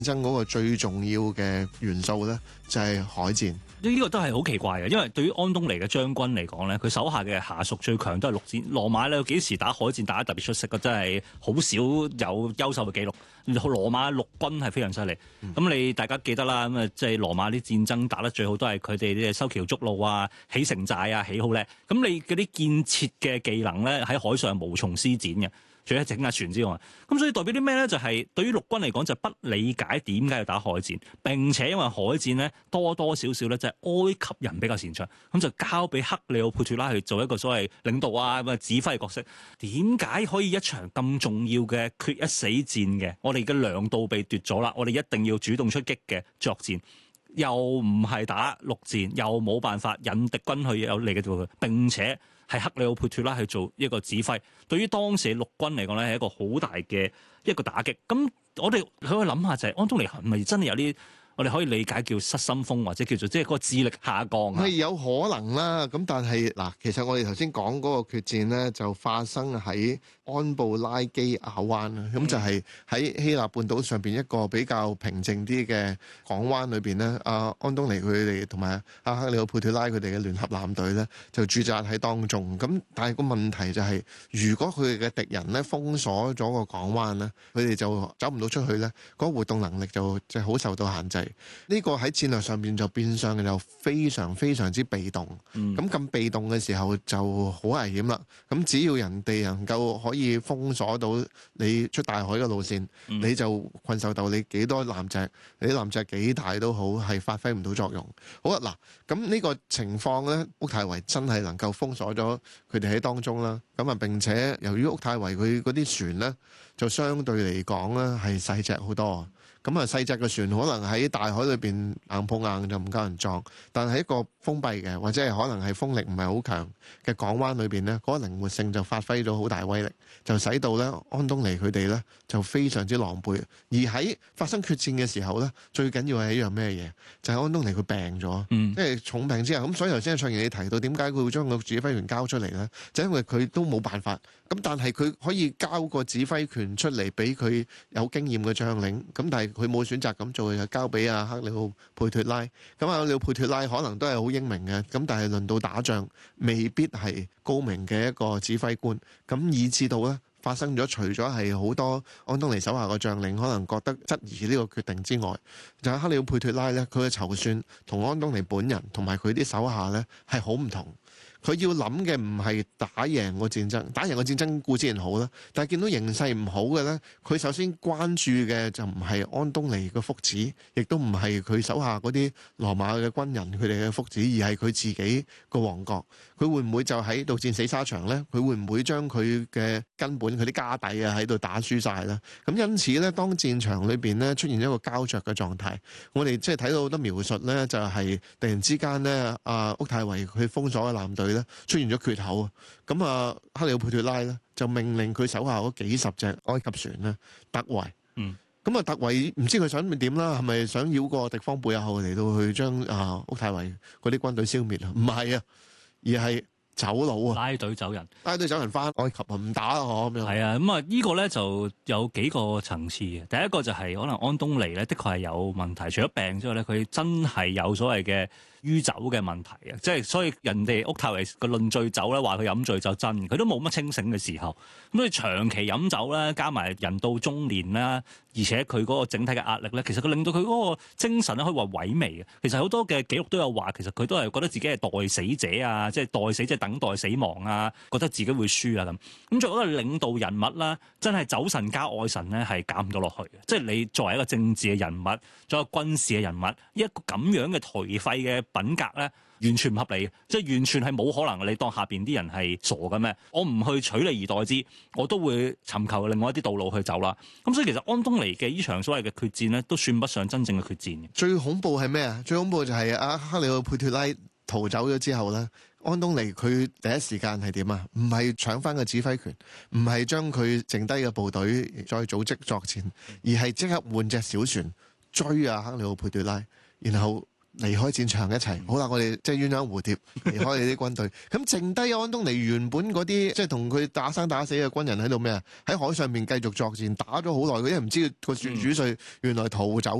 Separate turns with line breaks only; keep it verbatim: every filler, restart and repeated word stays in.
爭嗰個最重要嘅元素咧，就係海戰。
呢個都係好奇怪嘅，因為對於安東尼嘅將軍嚟講咧，佢手下嘅下屬最強都係陸戰。羅馬咧幾時打海戰打得特別出色嘅，真係好少有優秀嘅記錄。羅馬陸軍係非常犀利。咁、嗯、你大家記得啦，咁啊即係羅馬啲戰爭打得最好都係佢哋啲修橋築路啊、起城寨啊、起好叻。咁你嗰啲建設嘅技能咧喺海上無從施展嘅。除咗整下船之外，咁所以代表啲咩咧？就係、是、對於陸軍嚟講，就不理解點解要打海戰。並且因為海戰咧多多少少咧，就係埃及人比較擅長，咁就交俾克里奧佩脱拉去做一個所謂領導啊咁啊指揮嘅角色。點解可以一場咁重要嘅決一死戰嘅，我哋嘅糧道被奪咗啦，我哋一定要主動出擊嘅作戰，又唔係打陸戰，又冇辦法引敵軍去有利嘅做佢，並且係克里奧佩脱拉去做一個指揮，對於當時陸軍嚟講咧係一個好大嘅一個打擊。咁我哋可以諗下就係安東尼係咪真係有啲我哋可以理解叫失心瘋，或者叫做即係嗰個智力下降啊？
係有可能啦。咁但係嗱，其實我哋頭先講嗰個決戰咧，就發生喺安布拉基亞灣啦。咁、嗯、就係喺希臘半島上邊一個比較平靜啲嘅港灣裏邊咧。阿安東尼佢哋同埋阿克里奧佩脱拉佢哋嘅聯合艦隊咧，就駐紮喺當中。咁但係個問題就係、是，如果佢哋嘅敵人咧封鎖咗個港灣咧，佢哋就走唔到出去咧，嗰、那個活動能力就即係好受到限制。呢、這個喺戰略上邊就變相就非常非常之被動。咁咁、嗯、被動嘅時候就好危險啦。咁只要人哋能夠可以封鎖到你出大海嘅路線，嗯、你就困獸鬥，你幾多艦隻，你啲艦隻幾大都好，係發揮唔到作用。好啊，嗱，咁呢個情況呢，屋太維真係能夠封鎖咗佢哋喺當中啦。咁啊，並且由於屋太維佢嗰啲船呢，就相對嚟講呢係細隻好多。咁啊，細隻嘅船可能喺大海裏邊硬碰硬就唔夠人撞，但係一個封閉嘅或者係可能係風力唔係好強嘅港灣裏邊呢，嗰個靈活性就發揮咗好大威力，就使到咧安東尼佢哋咧就非常之狼狽。而喺發生決戰嘅時候咧，最緊要係一樣咩嘢？就係、是、安東尼佢病咗，嗯、即係重病之後。咁所以頭先卓然你提到點解佢會將個指揮權交出嚟咧？就因為佢都冇辦法。咁但係佢可以交個指揮權出嚟俾佢有經驗嘅將領。咁但係佢冇選擇咁做，就交俾阿克里奧佩脱拉。咁阿克里奧佩脱拉可能都係好英明嘅，咁但係輪到打仗未必係高明嘅一個指揮官。咁以至到咧發生咗，除咗係好多安東尼手下嘅將領可能覺得質疑呢個決定之外，就係克里奧佩脱拉咧，佢嘅籌算同安東尼本人同埋佢啲手下咧係好唔同。佢要諗嘅唔係打贏個戰爭，打贏個戰爭固然好啦，但係見到形勢唔好嘅咧，佢首先關注嘅就唔係安東尼嘅福祉，亦都唔係佢手下嗰啲羅馬嘅軍人佢哋嘅福祉，而係佢自己個王國。佢會唔會就喺度戰死沙場咧？佢會唔會將佢嘅根本佢啲家底啊喺度打輸晒咧？咁因此咧，當戰場裏邊咧出現一個膠着嘅狀態，我哋即係睇到好多描述咧，就係突然之間咧，阿屋太維佢封鎖嘅艦隊咧出現咗缺口啊！咁啊，克里奧佩脱拉咧就命令佢手下嗰幾十隻埃及船咧突圍。嗯。咁啊，突圍唔知佢想點啦？係咪想繞過敵方背後嚟到去將啊屋太維嗰啲軍隊消滅啊？唔係啊！而係走佬啊！
拉隊走人，
拉隊走人翻埃及啊！唔打啦，嗬咁樣。係
啊，咁啊，呢個咧就有幾個層次嘅。第一個就係可能安東尼咧，的確係有問題。除咗病之外咧，佢真係有所謂嘅酗酒嘅問題啊！即係所以人哋屋太維個論醉酒咧，話佢飲醉就真，佢都冇乜清醒嘅時候。咁所以長期飲酒咧，加埋人到中年啦，而且佢嗰個整體嘅壓力咧，其實佢令到佢嗰個精神咧，可以話萎靡嘅。其實好多嘅記錄都有話，其實佢都係覺得自己係代死者啊，即係代死即係等待死亡啊，覺得自己會輸啊咁。咁作為一個領導人物啦，真係酒神加愛神咧，係減唔到落去嘅。即係你作為一個政治嘅人物，作為一個軍事嘅人物，一個咁樣嘅頹廢嘅品格咧，完全唔合理嘅，即係完全係冇可能。你當下邊啲人係傻嘅咩？我唔去取利而代之，我都會尋求另外一啲道路去走啦。咁所以其實安東尼嘅呢場所謂嘅決戰咧，都算不上真正嘅決戰。
最恐怖係咩啊？最恐怖就係阿克里奧佩脱拉逃走咗之後咧，安東尼佢第一時間係點啊？唔係搶翻個指揮權，唔係將佢剩低嘅部隊再組織作戰，而係即刻換隻小船追阿克里奧佩脱拉，然後離開戰場一齊。好啦，我哋即係鴛鴦蝴蝶離開你啲軍隊。咁剩低安東尼原本嗰啲即係同佢打生打死嘅軍人喺度咩啊？喺海上面繼續作戰，打咗好耐，佢都唔知個主帥原來逃走。